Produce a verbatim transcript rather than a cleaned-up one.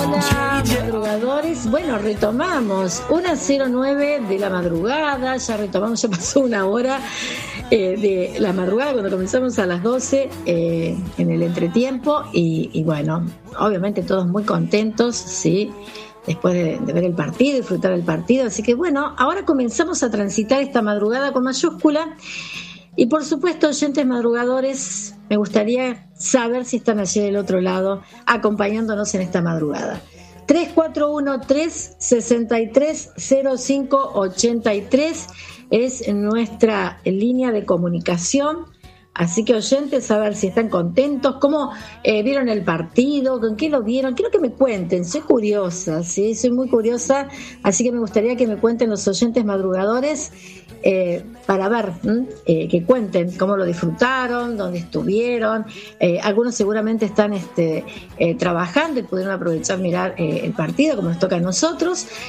Hola, madrugadores. Bueno, retomamos una cero nueve de la madrugada. Ya retomamos, ya pasó una hora eh, de la madrugada cuando comenzamos a las doce eh, en el entretiempo. Y, y bueno, obviamente todos muy contentos, sí, después de, de ver el partido, disfrutar el partido. Así que bueno, ahora comenzamos a transitar esta madrugada con mayúscula. Y por supuesto, oyentes madrugadores, me gustaría saber si están allí del otro lado acompañándonos en esta madrugada. tres cuatro uno tres, seis tres cero cinco ocho tres es nuestra línea de comunicación. Así que oyentes, a ver si están contentos, cómo eh, vieron el partido, con qué lo vieron. Quiero que me cuenten, soy curiosa, ¿sí? Soy muy curiosa, así que me gustaría que me cuenten los oyentes madrugadores eh, para ver, eh, que cuenten cómo lo disfrutaron, dónde estuvieron. Eh, algunos seguramente están este, eh, trabajando y pudieron aprovechar mirar eh, el partido como nos toca a nosotros.